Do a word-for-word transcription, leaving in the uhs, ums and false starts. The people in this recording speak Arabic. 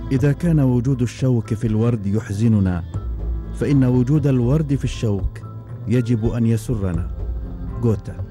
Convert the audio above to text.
إذا كان وجود الشوك في الورد يحزننا، فإن وجود الورد في الشوك يجب أن يسرنا. جوتا.